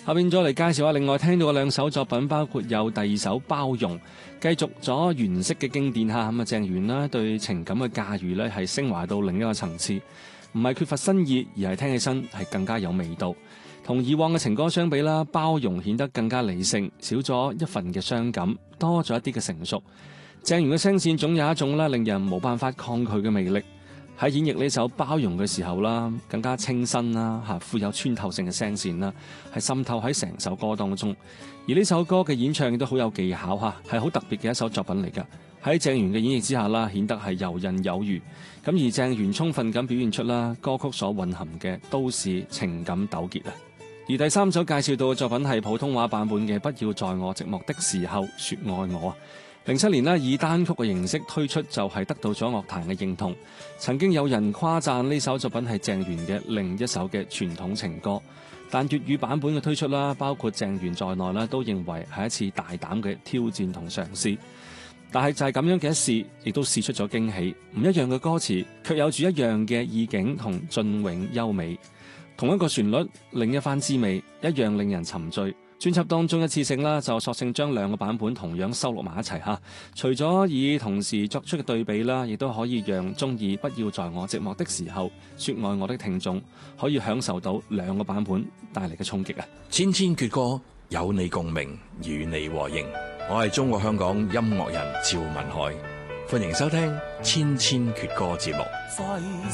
下邊再嚟介紹下另外聽到嘅兩首作品，包括有第二首《包容》，繼續咗原色嘅經典嚇。咁啊，鄭源呢對情感嘅駕馭呢係升華到另一個層次，唔係缺乏新意，而係聽起身係更加有味道。同以往嘅情歌相比啦，《包容》顯得更加理性，少咗一份嘅傷感，多咗一啲嘅成熟。鄭源嘅聲線總有一種咧令人冇辦法抗拒嘅魅力。喺演繹呢首《包容》嘅時候啦，更加清新啦，富有穿透性嘅聲線啦，係滲透喺成首歌當中。而呢首歌嘅演唱亦都好有技巧嚇，係好特別嘅一首作品嚟㗎。喺鄭源嘅演繹之下啦，顯得係游刃有餘。咁而鄭源充分咁表現出啦歌曲所蘊含嘅都市情感糾結啊。而第三首介紹到嘅作品係普通話版本嘅《不要在我寂寞的時候說愛我》啊。07年呢以單曲嘅形式推出，就係得到咗樂壇嘅認同。曾經有人誇讚呢首作品係鄭源嘅另一首嘅傳統情歌，但粵語版本嘅推出啦，包括鄭源在內啦，都認為係一次大膽嘅挑戰同嘗試。但係就係咁樣嘅一試，亦都試出咗驚喜。唔一樣嘅歌詞，卻有住一樣嘅意境同雋永優美。同一個旋律，另一番滋味，一樣令人沉醉。專輯當中一次性啦，就索性將兩個版本同樣收錄埋一齊嚇。除咗以同時作出嘅對比啦，亦都可以讓鍾意不要在我寂寞的時候說愛我的聽眾可以享受到兩個版本帶嚟嘅衝擊啊！ 千千闕歌，有你共鳴，與你和應。我係中國香港音樂人趙文海，歡迎收聽千千闕歌節目。